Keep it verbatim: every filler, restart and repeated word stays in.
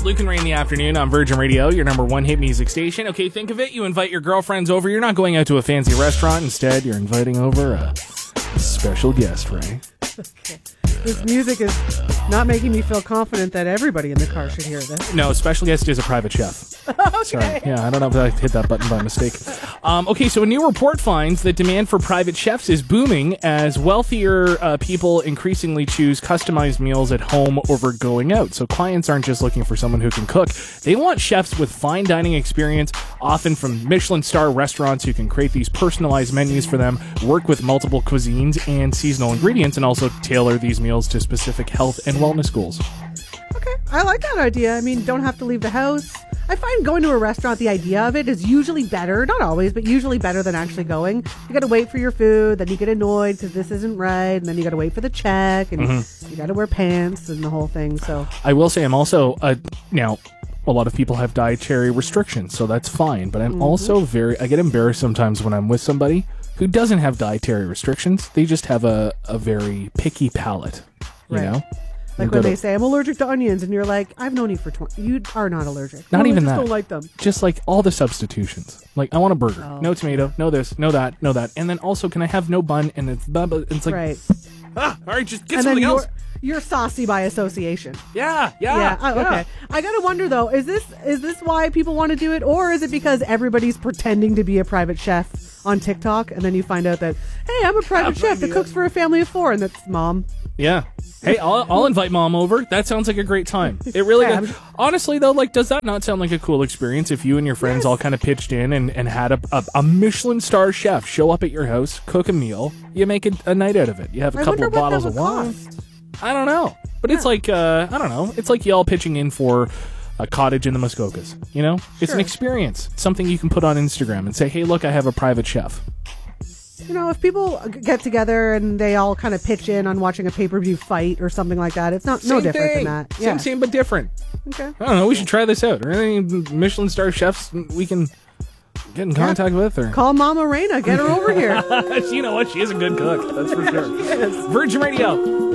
Luke and Ray in the afternoon on Virgin Radio, your number one hit music station. Okay, think of it. You invite your girlfriends over. You're not going out to a fancy restaurant. Instead, you're inviting over a special guest, Ray. Okay. This music is not making me feel confident that everybody in the car should hear this. No, special guest is a private chef. Okay. Sorry. Yeah, I don't know if I hit that button by mistake. Um, okay, so a new report finds that demand for private chefs is booming as wealthier uh, people increasingly choose customized meals at home over going out. So clients aren't just looking for someone who can cook. They want chefs with fine dining experience, often from Michelin star restaurants who can create these personalized menus for them, work with multiple cuisines and seasonal ingredients, and also tailor these meals to specific health and wellness goals. Okay, I like that idea. I mean, don't have to leave the house. I find going to a restaurant, the idea of it is usually better, not always, but usually better than actually going. You got to wait for your food, then you get annoyed because this isn't right, and then you got to wait for the check, and mm-hmm. you got to wear pants and the whole thing. So I will say I'm also, uh, now, a lot of people have dietary restrictions, so that's fine, but I'm mm-hmm. also very, I get embarrassed sometimes when I'm with somebody who doesn't have dietary restrictions. They just have a, a very picky palate, you right. know? Like when they say, I'm allergic to onions, and you're like, I've known you for twenty. You are not allergic. Not no, even I just that. don't like them. Just like all the substitutions. Like, I want a burger. Oh. No tomato, no this, no that, no that. And then also, can I have no bun? And it's blah, blah. And it's like, right. ah, all right, just get and something then else. You're, you're saucy by association. Yeah, yeah. Yeah, oh, yeah. okay. I gotta wonder though, is this is this why people want to do it, or is it because everybody's pretending to be a private chef on TikTok, and then you find out that, hey, I'm a private chef that cooks for a family of four, and that's mom. Yeah. Hey, I'll, I'll invite mom over. That sounds like a great time. It really Yeah, does. I'm- Honestly, though, like, does that not sound like a cool experience if you and your friends Yes. all kind of pitched in and, and had a, a, a Michelin star chef show up at your house, cook a meal, you make a, a night out of it. You have a I couple wonder of what bottles that of would wine. cost. I don't know. But it's like, uh, I don't know. It's like y'all pitching in for a cottage in the Muskokas. You know? It's an Sure. experience. It's something you can put on Instagram and say, hey, look, I have a private chef. You know, if people get together and they all kind of pitch in on watching a pay-per-view fight or something like that, it's not no Same different thing. than that. Same, Yeah. same, but different. Okay. I don't know. We should try this out. Are there any Michelin star chefs we can get in contact with? Or Call Mama Reina. Get her over here. you know what? She is a good cook. That's for sure. Virgin Radio.